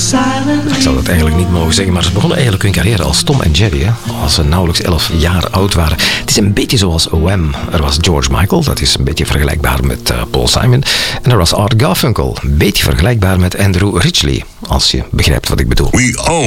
Ik zou dat eigenlijk niet mogen zeggen, maar ze begonnen eigenlijk hun carrière als Tom en Jerry, hè, als ze nauwelijks 11 jaar oud waren. Het is een beetje zoals Wham. Er was George Michael, dat is een beetje vergelijkbaar met Paul Simon. En er was Art Garfunkel, een beetje vergelijkbaar met Andrew Ridgeley, als je begrijpt wat ik bedoel. We own